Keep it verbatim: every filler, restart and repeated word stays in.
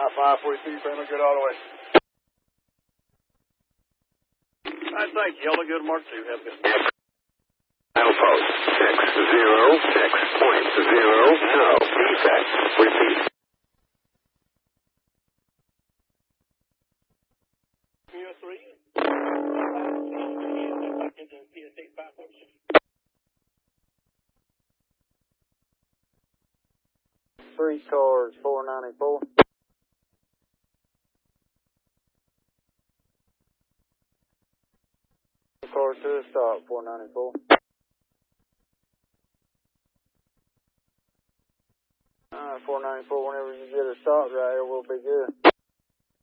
five forty-two, family good all the way. All right, thank you. Y'all look good, Mark, too. Have a good one. Outpost six zero six point zero, no defect. Repeat. three. Three cars, four ninety-four. Cars to a stop, four ninety-four. Alright, four ninety-four, whenever you get a stop right here, we'll be good.